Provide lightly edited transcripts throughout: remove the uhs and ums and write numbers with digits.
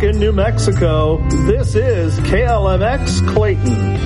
in New Mexico. This is KLMX Clayton.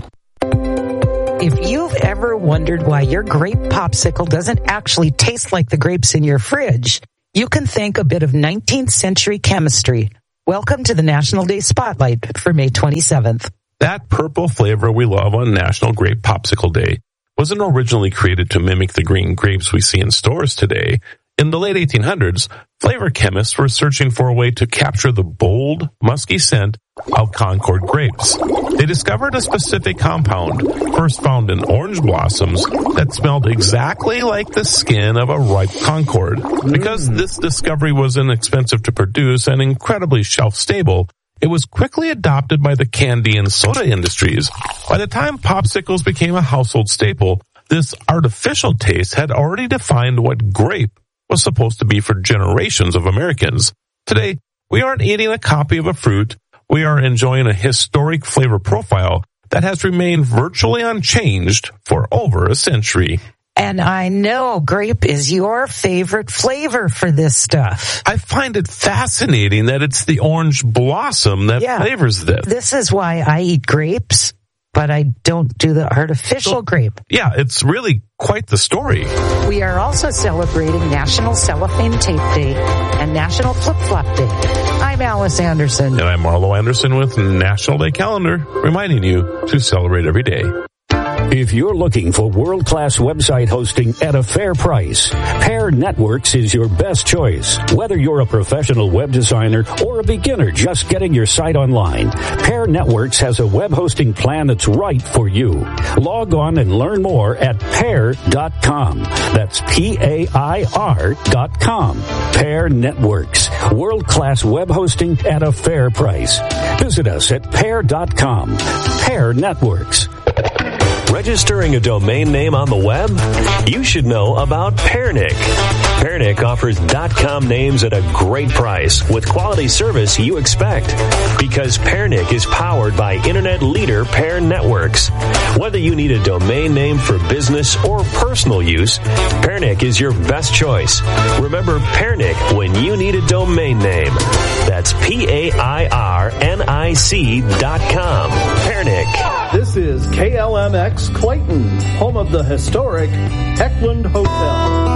If you've ever wondered why your grape popsicle doesn't actually taste like the grapes in your fridge, you can thank a bit of 19th century chemistry. Welcome to the National Day Spotlight for May 27th. That purple flavor we love on National Grape Popsicle Day wasn't originally created to mimic the green grapes we see in stores today. In the late 1800s, flavor chemists were searching for a way to capture the bold, musky scent of Concord grapes. They discovered a specific compound, first found in orange blossoms, that smelled exactly like the skin of a ripe Concord. Because this discovery was inexpensive to produce and incredibly shelf-stable, it was quickly adopted by the candy and soda industries. By the time popsicles became a household staple, this artificial taste had already defined what grape was supposed to be for generations of Americans. Today, we aren't eating a copy of a fruit. We are enjoying a historic flavor profile that has remained virtually unchanged for over a century. And I know grape is your favorite flavor for this stuff. I find it fascinating that it's the orange blossom that flavors this. This is why I eat grapes, but I don't do the artificial grape. Yeah, it's really quite the story. We are also celebrating National Cellophane Tape Day and National Flip Flop Day. I'm Alice Anderson. And I'm Marlo Anderson with National Day Calendar, reminding you to celebrate every day. If you're looking for world-class website hosting at a fair price, Pair Networks is your best choice. Whether you're a professional web designer or a beginner just getting your site online, Pair Networks has a web hosting plan that's right for you. Log on and learn more at pair.com. That's PAIR.com. Pair Networks, world-class web hosting at a fair price. Visit us at pair.com. Pair Networks. Registering a domain name on the web? You should know about Pairnic. Pairnic offers .com names at a great price with quality service you expect. Because Pairnic is powered by internet leader Pair Networks. Whether you need a domain name for business or personal use, Pairnic is your best choice. Remember Pairnic when you need a domain name. That's PAIRNIC.com. Pairnic. This is KLMX Clayton, home of the historic Heckland Hotel.